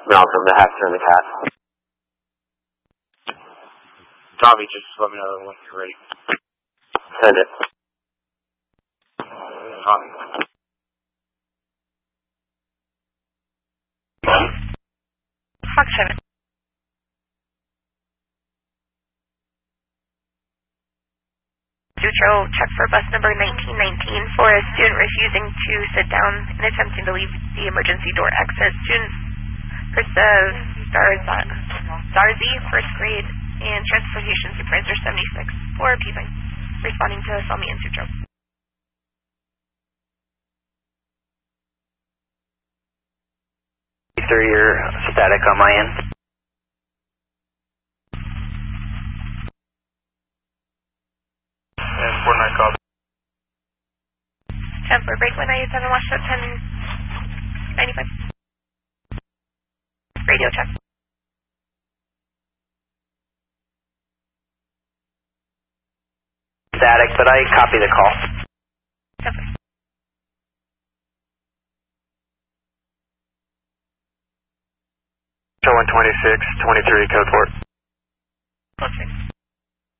Malcolm, the Hester and the Cat. Tommy, just let me know when you're ready. Send it. Tommy. Fox 7. Sutro, check for bus number 1919 for a student refusing to sit down and attempting to leave the emergency door exit. Student Zarzi, first grade, and transportation supervisor 76 for Peaving, responding to Salmi and Sutro. You're static on my end. And 49 copy. 10 for break 197, watch up 1095. Radio check. Static, but I copy the call. 10 for. Show 126, 23, code 4. Code 6.